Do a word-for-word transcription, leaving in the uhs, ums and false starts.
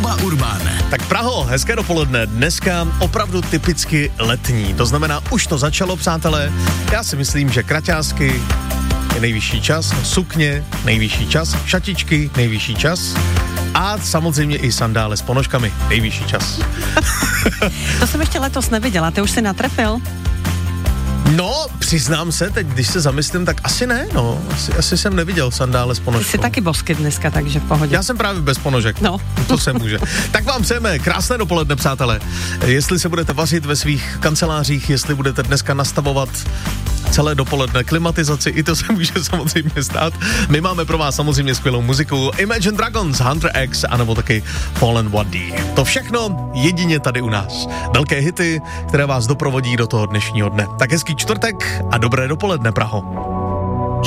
Doma Urbane. Tak Praho, hezké dopoledne. Dneska opravdu typicky letní. To znamená, už to začalo, přátelé. Já si myslím, že kraťásky je nejvyšší čas, sukně nejvyšší čas, šatičky nejvyšší čas a samozřejmě i sandále s ponožkami nejvyšší čas. To jsem ještě letos neviděla, ty už si natrefil? No, přiznám se, teď když se zamyslím, tak asi ne, no. Asi, asi jsem neviděl sandále s ponožkou. Ty jsi taky bosky dneska, takže v pohodě. Já jsem právě bez ponožek. No. To se může. Tak vám přejeme krásné dopoledne, přátelé. Jestli se budete vařit ve svých kancelářích, jestli budete dneska nastavovat celé dopoledne klimatizaci, i to se může samozřejmě stát. My máme pro vás samozřejmě skvělou muziku Imagine Dragons, Hunter X, anebo taky Fallen Body. To všechno jedině tady u nás. Velké hity, které vás doprovodí do toho dnešního dne. Tak hezký čtvrtek a dobré dopoledne, Praho.